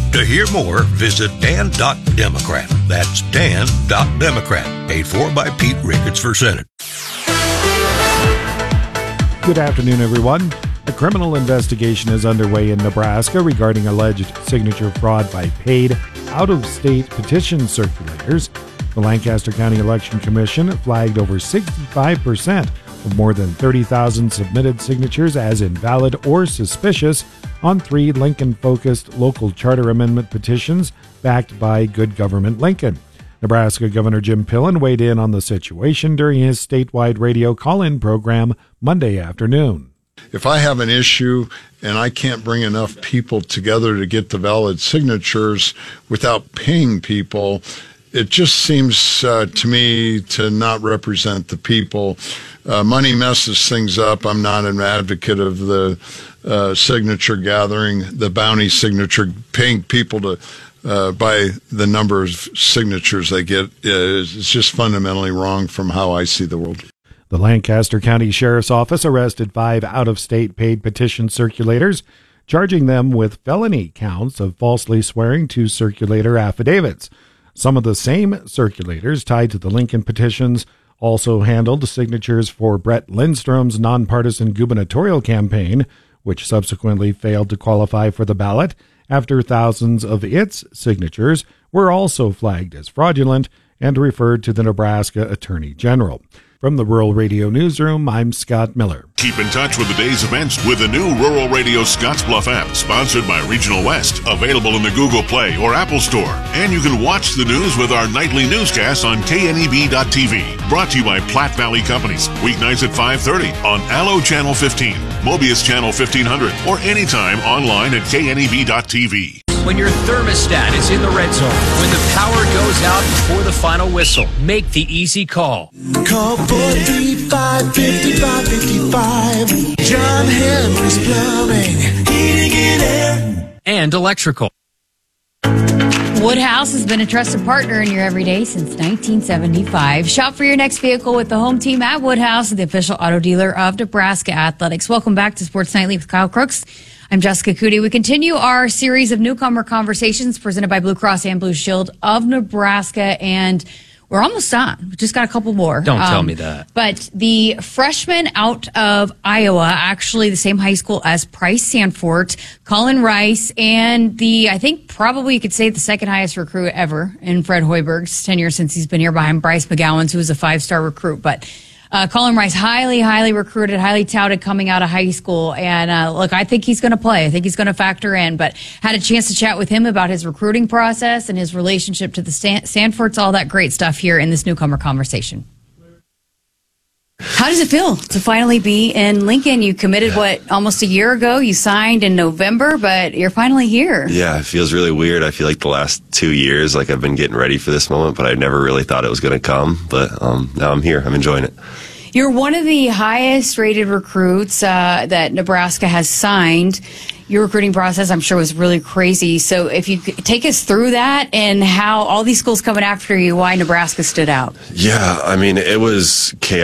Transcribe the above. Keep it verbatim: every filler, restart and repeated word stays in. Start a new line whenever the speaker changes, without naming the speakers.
To hear more, visit dan dot democrat. That's dan dot democrat. Paid for by Pete Ricketts for Senate.
Good afternoon, everyone. A criminal investigation is underway in Nebraska regarding alleged signature fraud by paid out-of-state petition circulators. The Lancaster County Election Commission flagged over sixty-five percent of more than thirty thousand submitted signatures as invalid or suspicious on three Lincoln-focused local charter amendment petitions backed by Good Government Lincoln. Nebraska Governor Jim Pillen weighed in on the situation during his statewide radio call-in program Monday afternoon.
If I have an issue and I can't bring enough people together to get the valid signatures without paying people, it just seems uh, to me to not represent the people. Uh, money messes things up. I'm not an advocate of the uh, signature gathering, the bounty signature, paying people to uh, by the number of signatures they get. Uh, it's just fundamentally wrong from how I see the world.
The Lancaster County Sheriff's Office arrested five out-of-state paid petition circulators, charging them with felony counts of falsely swearing to circulator affidavits. Some of the same circulators tied to the Lincoln petitions also handled signatures for Brett Lindstrom's nonpartisan gubernatorial campaign, which subsequently failed to qualify for the ballot after thousands of its signatures were also flagged as fraudulent and referred to the Nebraska Attorney General. From the Rural Radio Newsroom, I'm Scott Miller.
Keep in touch with the day's events with the new Rural Radio Scottsbluff app, sponsored by Regional West, available in the Google Play or Apple Store. And you can watch the news with our nightly newscast on K N E B dot T V. Brought to you by Platte Valley Companies, weeknights at five thirty on Allo Channel fifteen, Mobius Channel fifteen hundred, or anytime online at K N E B dot T V.
When your thermostat is in the red zone, when the power goes out before the final whistle, make the easy call.
Call four three five, five five five five. John Henry's Plumbing, Heating and Air,
and Electrical.
Woodhouse has been a trusted partner in your everyday since nineteen seventy-five. Shop for your next vehicle with the home team at Woodhouse, the official auto dealer of Nebraska Athletics. Welcome back to Sports Nightly with Kyle Crooks. I'm Jessica Cootie. We continue our series of newcomer conversations presented by Blue Cross and Blue Shield of Nebraska, and we're almost done. We just got a couple more.
Don't um, tell me that.
But the freshman out of Iowa, actually the same high school as Price Sanford, Colin Rice, and the, I think probably you could say the second highest recruit ever in Fred Hoiberg's tenure since he's been here, behind Bryce McGowan's, who was a five-star recruit. But Uh, Colin Rice, highly, highly recruited, highly touted coming out of high school. And uh, look, I think he's going to play. I think he's going to factor in. But had a chance to chat with him about his recruiting process and his relationship to the Stan- Sanfords, all that great stuff here in this newcomer conversation. How does it feel to finally be in Lincoln? You committed, what, almost a year ago? You signed in November, but you're finally here.
Yeah, it feels really weird. I feel like the last two years, like I've been getting ready for this moment, but I never really thought it was going to come. But um, now I'm here. I'm enjoying it.
You're one of the highest rated recruits uh, that Nebraska has signed. Your recruiting process, I'm sure, was really crazy. So if you could take us through that and how all these schools coming after you, why Nebraska stood out.
Yeah, I mean, it was chaotic.